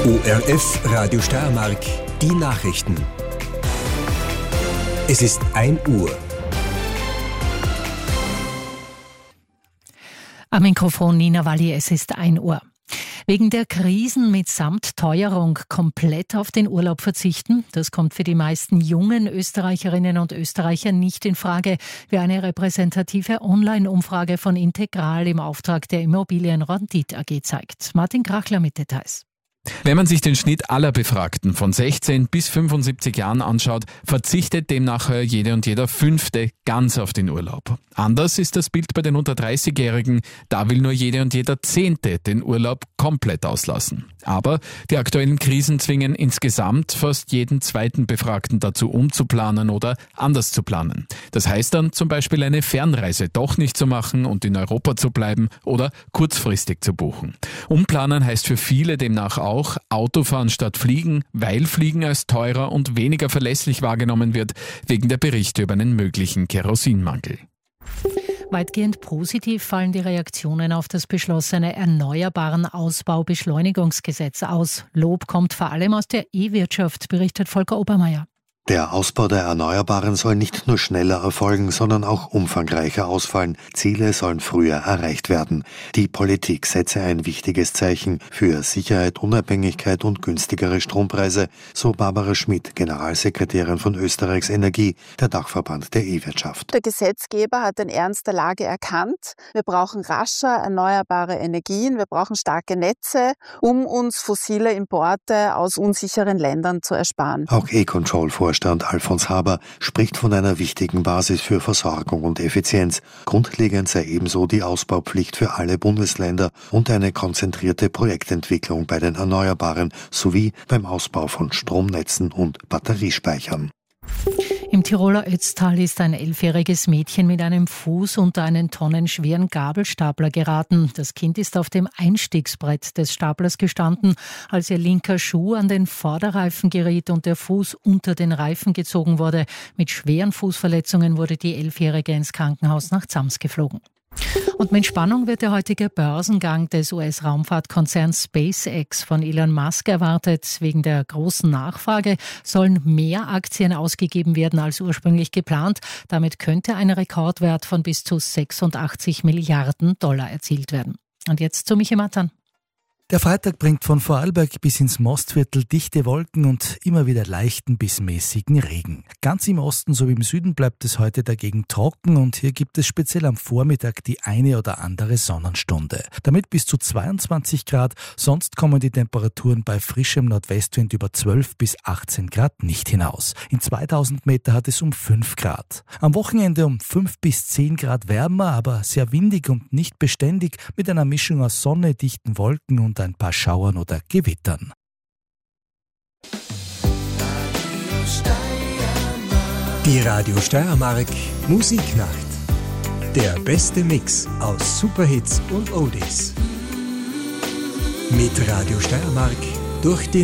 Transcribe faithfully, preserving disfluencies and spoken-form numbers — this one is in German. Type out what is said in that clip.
O R F Radio Steiermark, die Nachrichten. Es ist ein Uhr. Am Mikrofon Nina Walli, es ist ein Uhr. Wegen der Krisen mitsamt Teuerung komplett auf den Urlaub verzichten, das kommt für die meisten jungen Österreicherinnen und Österreicher nicht in Frage, wie eine repräsentative Online-Umfrage von Integral im Auftrag der Immobilien-Rendite A G zeigt. Martin Krachler mit Details. Wenn man sich den Schnitt aller Befragten von sechzehn bis fünfundsiebzig Jahren anschaut, verzichtet demnach jede und jeder Fünfte ganz auf den Urlaub. Anders ist das Bild bei den unter dreißigjährigen, da will nur jede und jeder Zehnte den Urlaub komplett auslassen. Aber die aktuellen Krisen zwingen insgesamt fast jeden zweiten Befragten dazu umzuplanen oder anders zu planen. Das heißt dann zum Beispiel eine Fernreise doch nicht zu machen und in Europa zu bleiben oder kurzfristig zu buchen. Umplanen heißt für viele demnach auch, Auch Autofahren statt Fliegen, weil Fliegen als teurer und weniger verlässlich wahrgenommen wird, wegen der Berichte über einen möglichen Kerosinmangel. Weitgehend positiv fallen die Reaktionen auf das beschlossene Erneuerbaren Ausbaubeschleunigungsgesetz aus. Lob kommt vor allem aus der E-Wirtschaft, berichtet Volker Obermeier. Der Ausbau der Erneuerbaren soll nicht nur schneller erfolgen, sondern auch umfangreicher ausfallen. Ziele sollen früher erreicht werden. Die Politik setze ein wichtiges Zeichen für Sicherheit, Unabhängigkeit und günstigere Strompreise, so Barbara Schmidt, Generalsekretärin von Österreichs Energie, der Dachverband der E-Wirtschaft. Der Gesetzgeber hat den Ernst der Lage erkannt. Wir brauchen rascher erneuerbare Energien, wir brauchen starke Netze, um uns fossile Importe aus unsicheren Ländern zu ersparen. Auch E-Control vor Vorstand Alfons Haber spricht von einer wichtigen Basis für Versorgung und Effizienz. Grundlegend sei ebenso die Ausbaupflicht für alle Bundesländer und eine konzentrierte Projektentwicklung bei den Erneuerbaren sowie beim Ausbau von Stromnetzen und Batteriespeichern. Im Tiroler Ötztal ist ein elfjähriges Mädchen mit einem Fuß unter einen tonnenschweren Gabelstapler geraten. Das Kind ist auf dem Einstiegsbrett des Staplers gestanden, als ihr linker Schuh an den Vorderreifen geriet und der Fuß unter den Reifen gezogen wurde. Mit schweren Fußverletzungen wurde die Elfjährige ins Krankenhaus nach Zams geflogen. Und mit Spannung wird der heutige Börsengang des U S-Raumfahrtkonzerns SpaceX von Elon Musk erwartet. Wegen der großen Nachfrage sollen mehr Aktien ausgegeben werden als ursprünglich geplant. Damit könnte ein Rekordwert von bis zu sechsundachtzig Milliarden Dollar erzielt werden. Und jetzt zu Michi Matan. Der Freitag bringt von Vorarlberg bis ins Mostviertel dichte Wolken und immer wieder leichten bis mäßigen Regen. Ganz im Osten sowie im Süden bleibt es heute dagegen trocken und hier gibt es speziell am Vormittag die eine oder andere Sonnenstunde. Damit bis zu zweiundzwanzig Grad, sonst kommen die Temperaturen bei frischem Nordwestwind über zwölf bis achtzehn Grad nicht hinaus. In zweitausend Meter hat es um fünf Grad. Am Wochenende um fünf bis zehn Grad wärmer, aber sehr windig und nicht beständig mit einer Mischung aus Sonne, dichten Wolken und ein paar Schauern oder Gewittern. Die Radio Steiermark Musiknacht. Der beste Mix aus Superhits und Oldies. Mit Radio Steiermark durch die